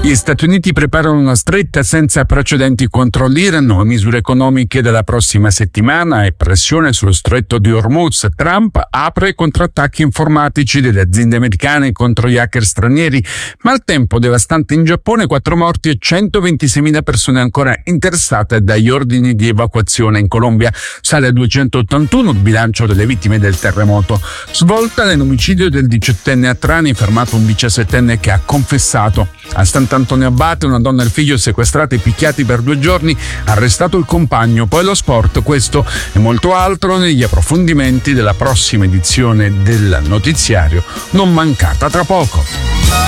Gli Stati Uniti preparano una stretta senza precedenti contro l'Iran, misure economiche della prossima settimana e pressione sullo stretto di Hormuz. Trump apre contrattacchi informatici delle aziende americane contro gli hacker stranieri, maltempo devastante in Giappone, 4 morti e 126.000 persone ancora interessate dagli ordini di evacuazione. In Colombia sale a 281 il bilancio delle vittime del terremoto. Svolta nell'omicidio del 17enne a Trani, fermato un 17enne che ha confessato. A Sant'Antonio Abate una donna e il figlio sequestrati e picchiati per 2 giorni, arrestato il compagno. Poi lo sport, questo e molto altro negli approfondimenti della prossima edizione del notiziario. Non mancata tra poco.